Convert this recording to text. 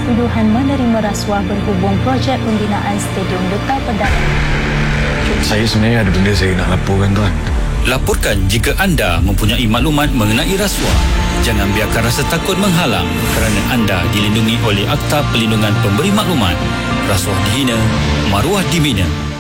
tuduhan menerima rasuah berhubung projek pembinaan Stadium Duta Perdana. Saya sebenarnya ada benda saya nak laporkan, tuan. Laporkan jika anda mempunyai maklumat mengenai rasuah. Jangan biarkan rasa takut menghalang kerana anda dilindungi oleh Akta Perlindungan Pemberi Maklumat. Rasuah dihina, maruah dibina.